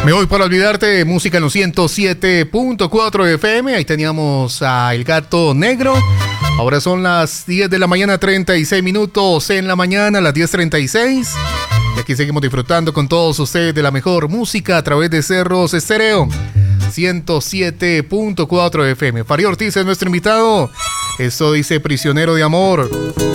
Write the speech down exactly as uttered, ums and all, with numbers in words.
Me voy para olvidarte, música en los ciento siete punto cuatro F M. Ahí teníamos a El Gato Negro. Ahora son las diez de la mañana, treinta y seis minutos en la mañana, las diez treinta y seis. Y aquí seguimos disfrutando con todos ustedes de la mejor música a través de Cerros Estéreo ciento siete punto cuatro F M. Farid Ortiz es nuestro invitado. Esto dice Prisionero de Amor.